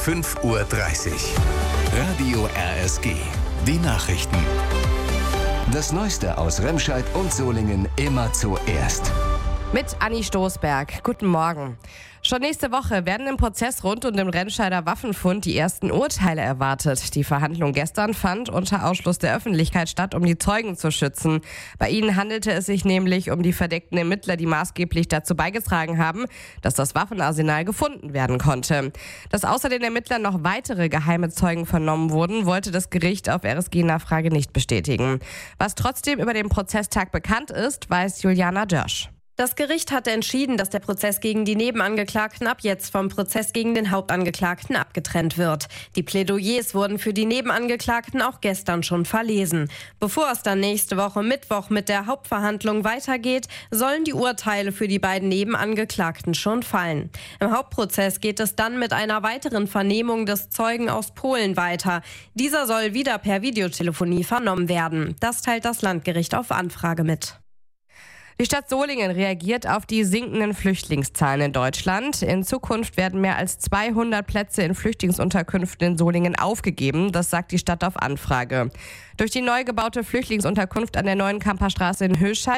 5:30 Uhr. Radio RSG. Die Nachrichten. Das Neueste aus Remscheid und Solingen immer zuerst. Mit Anni Stoßberg. Guten Morgen. Schon nächste Woche werden im Prozess rund um den Remscheider Waffenfund die ersten Urteile erwartet. Die Verhandlung gestern fand unter Ausschluss der Öffentlichkeit statt, um die Zeugen zu schützen. Bei ihnen handelte es sich nämlich um die verdeckten Ermittler, die maßgeblich dazu beigetragen haben, dass das Waffenarsenal gefunden werden konnte. Dass außer den Ermittlern noch weitere geheime Zeugen vernommen wurden, wollte das Gericht auf RSG-Nachfrage nicht bestätigen. Was trotzdem über den Prozesstag bekannt ist, weiß Juliana Dörsch. Das Gericht hatte entschieden, dass der Prozess gegen die Nebenangeklagten ab jetzt vom Prozess gegen den Hauptangeklagten abgetrennt wird. Die Plädoyers wurden für die Nebenangeklagten auch gestern schon verlesen. Bevor es dann nächste Woche Mittwoch mit der Hauptverhandlung weitergeht, sollen die Urteile für die beiden Nebenangeklagten schon fallen. Im Hauptprozess geht es dann mit einer weiteren Vernehmung des Zeugen aus Polen weiter. Dieser soll wieder per Videotelefonie vernommen werden. Das teilt das Landgericht auf Anfrage mit. Die Stadt Solingen reagiert auf die sinkenden Flüchtlingszahlen in Deutschland. In Zukunft werden mehr als 200 Plätze in Flüchtlingsunterkünften in Solingen aufgegeben. Das sagt die Stadt auf Anfrage. Durch die neu gebaute Flüchtlingsunterkunft an der neuen Kamperstraße in Höscheid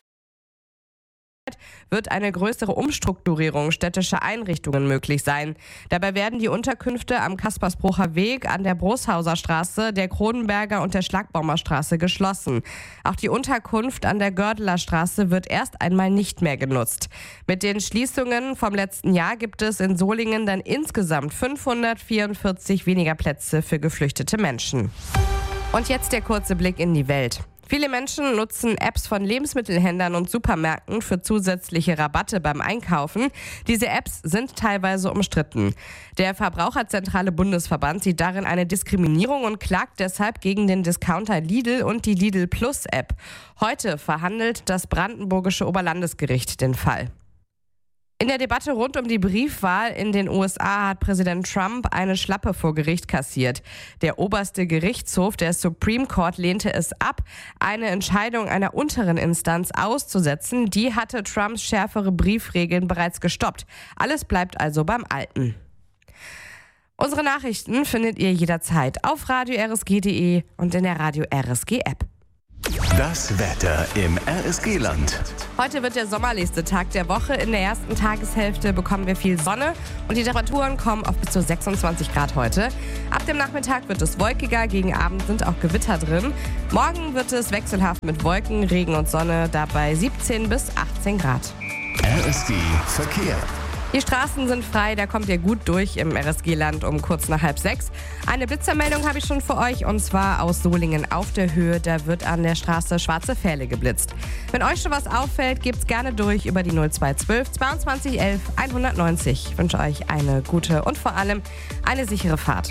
wird eine größere Umstrukturierung städtischer Einrichtungen möglich sein. Dabei werden die Unterkünfte am Kaspersbrucher Weg, an der Broshauser Straße, der Kronenberger und der Schlagbaumer Straße geschlossen. Auch die Unterkunft an der Gördeler Straße wird erst einmal nicht mehr genutzt. Mit den Schließungen vom letzten Jahr gibt es in Solingen dann insgesamt 544 weniger Plätze für geflüchtete Menschen. Und jetzt der kurze Blick in die Welt. Viele Menschen nutzen Apps von Lebensmittelhändlern und Supermärkten für zusätzliche Rabatte beim Einkaufen. Diese Apps sind teilweise umstritten. Der Verbraucherzentrale Bundesverband sieht darin eine Diskriminierung und klagt deshalb gegen den Discounter Lidl und die Lidl Plus App. Heute verhandelt das brandenburgische Oberlandesgericht den Fall. In der Debatte rund um die Briefwahl in den USA hat Präsident Trump eine Schlappe vor Gericht kassiert. Der oberste Gerichtshof, der Supreme Court, lehnte es ab, eine Entscheidung einer unteren Instanz auszusetzen. Die hatte Trumps schärfere Briefregeln bereits gestoppt. Alles bleibt also beim Alten. Unsere Nachrichten findet ihr jederzeit auf radio-rsg.de und in der Radio RSG App. Das Wetter im RSG-Land. Heute wird der sommerlichste Tag der Woche. In der ersten Tageshälfte bekommen wir viel Sonne und die Temperaturen kommen auf bis zu 26 Grad heute. Ab dem Nachmittag wird es wolkiger, gegen Abend sind auch Gewitter drin. Morgen wird es wechselhaft mit Wolken, Regen und Sonne, dabei 17 bis 18 Grad. RSG Verkehr. Die Straßen sind frei, da kommt ihr gut durch im RSG-Land um kurz nach 5:30. Eine Blitzermeldung habe ich schon für euch und zwar aus Solingen auf der Höhe. Da wird an der Straße Schwarze Pfähle geblitzt. Wenn euch schon was auffällt, gebt's gerne durch über die 0212 22 11 190. Ich wünsche euch eine gute und vor allem eine sichere Fahrt.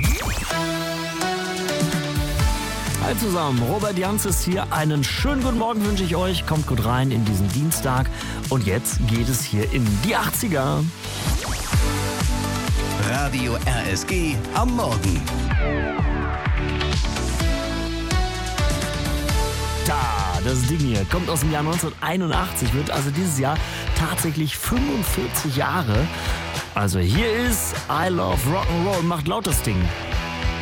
Hi zusammen, Robert Jans ist hier. Einen schönen guten Morgen wünsche ich euch. Kommt gut rein in diesen Dienstag. Und jetzt geht es hier in die 80er. Radio RSG am Morgen. Das Ding hier kommt aus dem Jahr 1981, wird also dieses Jahr tatsächlich 45 Jahre. Also hier ist I Love Rock'n'Roll, macht laut das Ding.